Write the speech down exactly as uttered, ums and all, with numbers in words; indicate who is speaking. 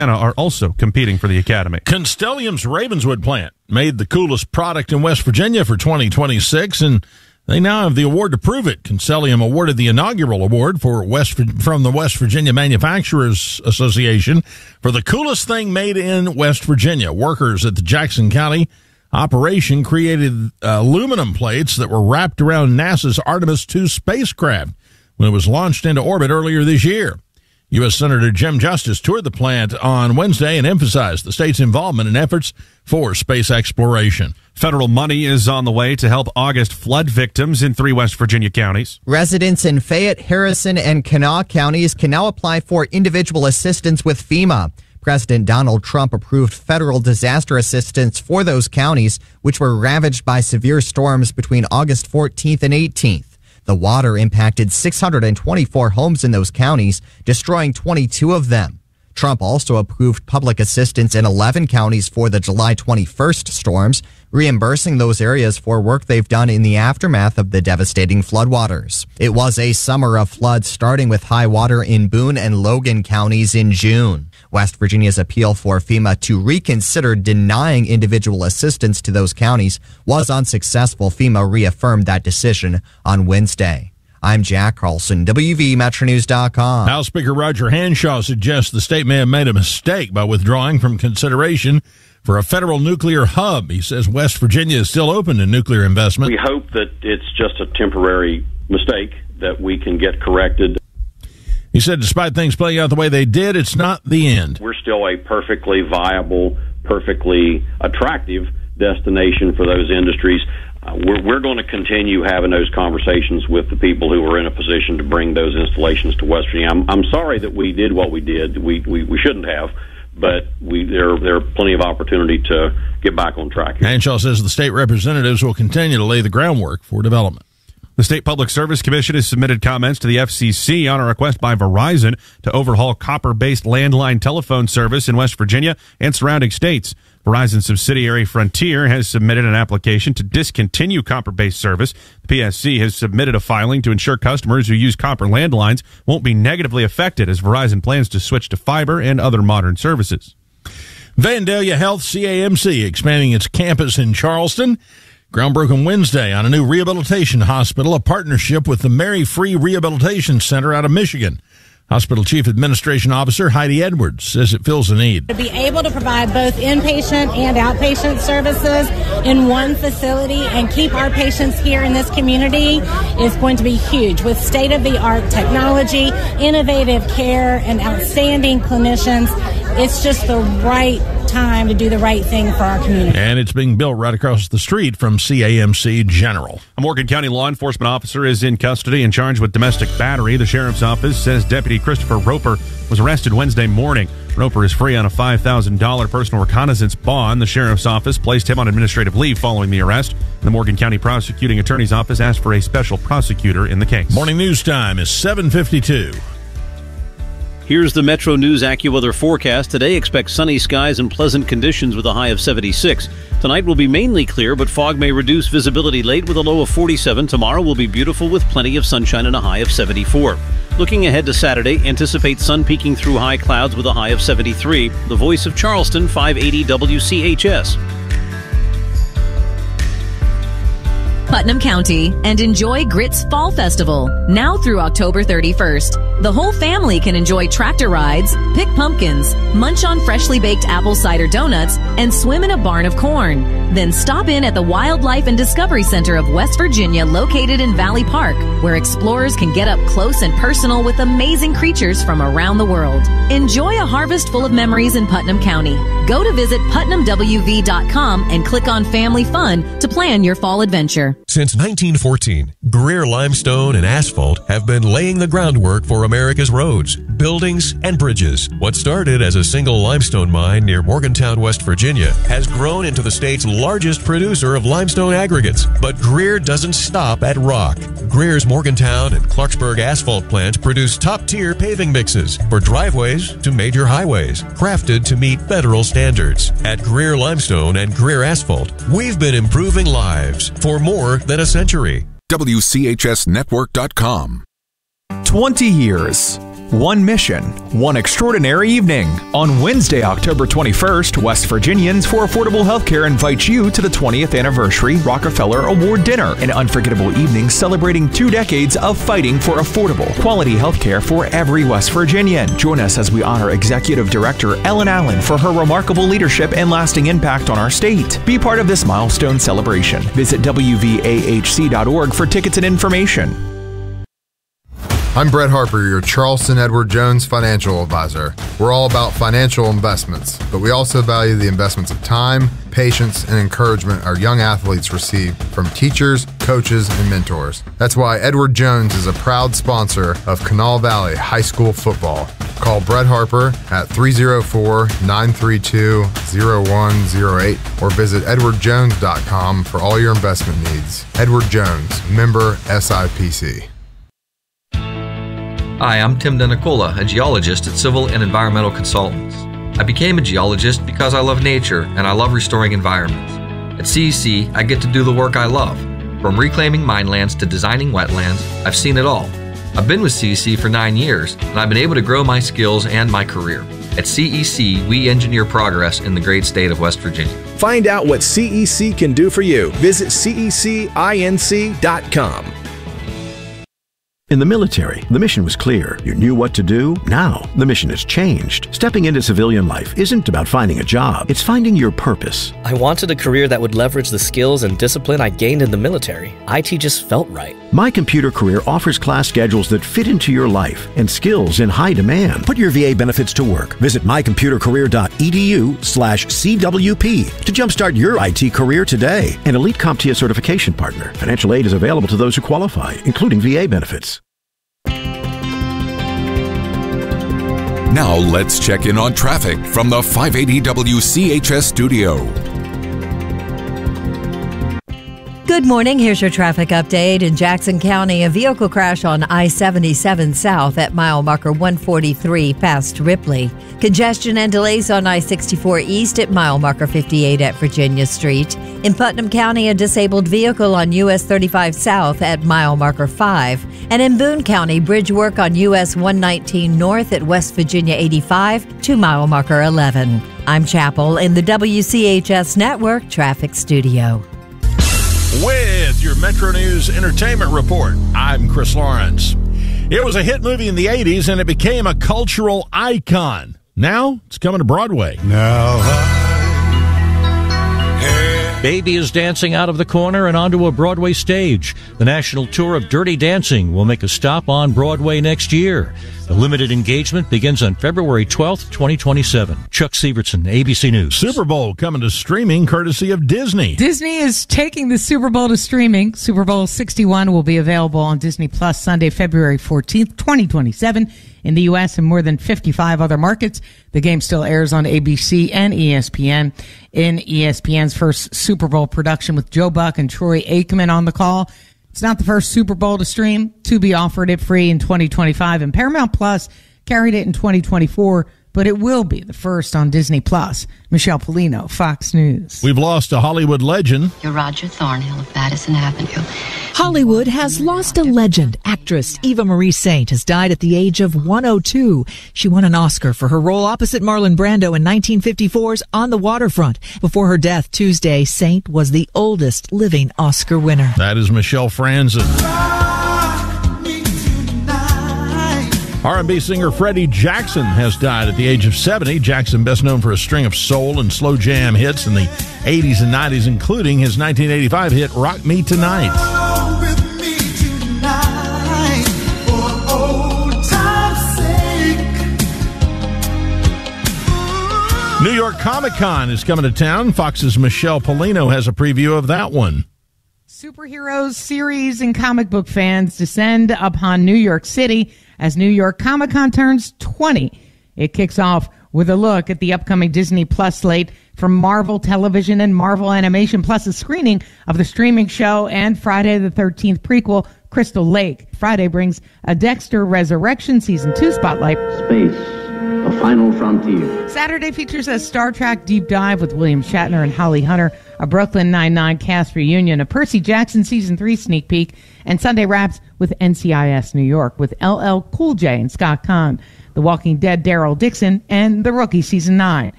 Speaker 1: are also competing for the Academy.
Speaker 2: Constellium's Ravenswood plant made the coolest product in West Virginia for twenty twenty-six, and they now have the award to prove it. Constellium awarded the inaugural award for West from the West Virginia Manufacturers Association for the coolest thing made in West Virginia. Workers at the Jackson County operation created uh, aluminum plates that were wrapped around NASA's Artemis two spacecraft when it was launched into orbit earlier this year. U S. Senator Jim Justice toured the plant on Wednesday and emphasized the state's involvement in efforts for space exploration.
Speaker 1: Federal money is on the way to help August flood victims in three West Virginia counties.
Speaker 3: Residents in Fayette, Harrison, and Kanawha counties can now apply for individual assistance with FEMA. President Donald Trump approved federal disaster assistance for those counties, which were ravaged by severe storms between August fourteenth and eighteenth. The water impacted six hundred twenty-four homes in those counties, destroying twenty-two of them. Trump also approved public assistance in eleven counties for the July twenty-first storms, reimbursing those areas for work they've done in the aftermath of the devastating floodwaters. It was a summer of floods, starting with high water in Boone and Logan counties in June. West Virginia's appeal for FEMA to reconsider denying individual assistance to those counties was unsuccessful. FEMA reaffirmed that decision on Wednesday. I'm Jack Carlson, W V Metro News dot com.
Speaker 2: House Speaker Roger Hanshaw suggests the state may have made a mistake by withdrawing from consideration for a federal nuclear hub. He says West Virginia is still open to nuclear investment.
Speaker 4: We hope that it's just a temporary mistake that we can get corrected.
Speaker 2: He said despite things playing out the way they did, it's not the end.
Speaker 4: We're still a perfectly viable, perfectly attractive destination for those industries. Uh, we're, we're going to continue having those conversations with the people who are in a position to bring those installations to West Virginia. I'm, I'm sorry that we did what we did. We, we, we shouldn't have, but we there, there are plenty of opportunity to get back on track here.
Speaker 2: Hanshaw says the state representatives will continue to lay the groundwork for development.
Speaker 1: The State Public Service Commission has submitted comments to the F C C on a request by Verizon to overhaul copper-based landline telephone service in West Virginia and surrounding states. Verizon subsidiary Frontier has submitted an application to discontinue copper-based service. The P S C has submitted a filing to ensure customers who use copper landlines won't be negatively affected as Verizon plans to switch to fiber and other modern services.
Speaker 2: Vandalia Health C A M C expanding its campus in Charleston. Groundbroken Wednesday on a new rehabilitation hospital, a partnership with the Mary Free Rehabilitation Center out of Michigan. Hospital Chief Administration Officer Heidi Edwards says it fills a need.
Speaker 5: To be able to provide both inpatient and outpatient services in one facility and keep our patients here in this community is going to be huge. With state-of-the-art technology, innovative care, and outstanding clinicians, it's just the right time to do the right thing for our community.
Speaker 2: And it's being built right across the street from C A M C General.
Speaker 1: A Morgan County law enforcement officer is in custody and charged with domestic battery. The sheriff's office says Deputy Christopher Roper was arrested Wednesday morning. Roper is free on a five thousand dollars personal reconnaissance bond. The sheriff's office placed him on administrative leave following the arrest. The Morgan County Prosecuting Attorney's Office asked for a special prosecutor in the case.
Speaker 2: Morning news time is seven fifty-two.
Speaker 6: Here's the Metro News AccuWeather forecast. Today, expect sunny skies and pleasant conditions with a high of seventy-six. Tonight will be mainly clear, but fog may reduce visibility late with a low of forty-seven. Tomorrow will be beautiful with plenty of sunshine and a high of seventy-four. Looking ahead to Saturday, anticipate sun peeking through high clouds with a high of seventy-three. The Voice of Charleston, five eighty W C H S.
Speaker 7: Putnam County, and enjoy Grits Fall Festival, now through October thirty-first. The whole family can enjoy tractor rides, pick pumpkins, munch on freshly baked apple cider donuts, and swim in a barn of corn. Then stop in at the Wildlife and Discovery Center of West Virginia, located in Valley Park, where explorers can get up close and personal with amazing creatures from around the world. Enjoy a harvest full of memories in Putnam County. Go to visit Putnam W V dot com and click on Family Fun to plan your fall adventure.
Speaker 8: Since nineteen fourteen, Greer Limestone and Asphalt have been laying the groundwork for America's roads, buildings, and bridges. What started as a single limestone mine near Morgantown, West Virginia, has grown into the state's largest producer of limestone aggregates. But Greer doesn't stop at rock. Greer's Morgantown and Clarksburg asphalt plants produce top-tier paving mixes for driveways to major highways, crafted to meet federal standards. At Greer Limestone and Greer Asphalt, we've been improving lives for more than a century.
Speaker 9: W C H S network dot com.
Speaker 10: twenty years.
Speaker 9: One mission, one extraordinary evening. On Wednesday, October twenty-first, West Virginians for Affordable Healthcare invites you to the twentieth Anniversary Rockefeller Award Dinner, an unforgettable evening celebrating two decades of fighting for affordable, quality healthcare for every West Virginian. Join us as we honor Executive Director Ellen Allen for her remarkable leadership and lasting impact on our state. Be part of this milestone celebration. Visit W V A H C dot org for tickets and information.
Speaker 10: I'm Brett Harper, your Charleston Edward Jones financial advisor. We're all about financial investments, but we also value the investments of time, patience, and encouragement our young athletes receive from teachers, coaches, and mentors. That's why Edward Jones is a proud sponsor of Canal Valley High School football. Call Brett Harper at three oh four, nine three two, oh one oh eight or visit edward jones dot com for all your investment needs. Edward Jones, member S I P C.
Speaker 11: Hi, I'm Tim Denicola, a geologist at Civil and Environmental Consultants. I became a geologist because I love nature and I love restoring environments. At C E C, I get to do the work I love. From reclaiming minelands to designing wetlands, I've seen it all. I've been with C E C for nine years, and I've been able to grow my skills and my career. At C E C, we engineer progress in the great state of West Virginia.
Speaker 12: Find out what C E C can do for you. Visit C E C inc dot com.
Speaker 13: In the military, the mission was clear. You knew what to do. Now, the mission has changed. Stepping into civilian life isn't about finding a job. It's finding your purpose.
Speaker 14: I wanted a career that would leverage the skills and discipline I gained in the military. I T just felt right.
Speaker 13: My Computer Career offers class schedules that fit into your life and skills in high demand. Put your V A benefits to work. Visit my computer career dot e d u slash C W P to jumpstart your I T career today. An Elite CompTIA certification partner. Financial aid is available to those who qualify, including V A benefits.
Speaker 15: Now let's check in on traffic from the five eighty W C H S studio.
Speaker 16: Good morning. Here's your traffic update. In Jackson County, a vehicle crash on I seventy-seven South at mile marker one forty-three past Ripley. Congestion and delays on I sixty-four East at mile marker fifty-eight at Virginia Street. In Putnam County, a disabled vehicle on U S thirty-five South at mile marker five. And in Boone County, bridge work on U S one nineteen North at West Virginia eighty-five to mile marker eleven. I'm Chapel in the W C H S Network Traffic Studio.
Speaker 2: With your Metro News Entertainment Report, I'm Chris Lawrence. It was a hit movie in the eighties, and it became a cultural icon. Now, it's coming to Broadway.
Speaker 17: Now I
Speaker 18: Baby is dancing out of the corner and onto a Broadway stage. The national tour of Dirty Dancing will make a stop on Broadway next year. The limited engagement begins on February twelfth, twenty twenty-seven. Chuck Severson, A B C News.
Speaker 2: Super Bowl coming to streaming courtesy of Disney.
Speaker 19: Disney is taking the Super Bowl to streaming. Super Bowl sixty-one will be available on Disney Plus Sunday, February fourteenth, twenty twenty-seven. In the U S and more than fifty-five other markets. The game still airs on A B C and E S P N. In E S P N's first Super Bowl production with Joe Buck and Troy Aikman on the call. It's not the first Super Bowl to stream. Tubi offered it free in twenty twenty-five, and Paramount Plus carried it in twenty twenty-four, but it will be the first on Disney Plus. Michelle Polino, Fox News.
Speaker 2: We've lost a Hollywood legend.
Speaker 20: You're Roger Thornhill of Madison Avenue.
Speaker 21: Hollywood has lost a legend. Actress Eva Marie Saint has died at the age of one oh two. She won an Oscar for her role opposite Marlon Brando in nineteen fifty-four's On the Waterfront. Before her death Tuesday, Saint was the oldest living Oscar winner.
Speaker 2: That is Michelle Franzen. R and B singer Freddie Jackson has died at the age of seventy. Jackson, best known for a string of soul and slow jam hits in the eighties and nineties, including his nineteen eighty-five hit Rock Me Tonight. New York Comic Con is coming to town. Fox's Michelle Polino has a preview of that one.
Speaker 19: Superheroes, series, and comic book fans descend upon New York City as New York Comic Con turns twenty. It kicks off with a look at the upcoming Disney Plus slate from Marvel Television and Marvel Animation, plus a screening of the streaming show and Friday the thirteenth prequel, Crystal Lake. Friday brings a Dexter Resurrection Season two spotlight.
Speaker 22: Space, the final frontier.
Speaker 19: Saturday features a Star Trek deep dive with William Shatner and Holly Hunter a Brooklyn Nine-Nine cast reunion, a Percy Jackson Season three sneak peek, and Sunday wraps with N C I S New York with L L Cool J and Scott Conn, The Walking Dead Daryl Dixon, and The Rookie Season nine.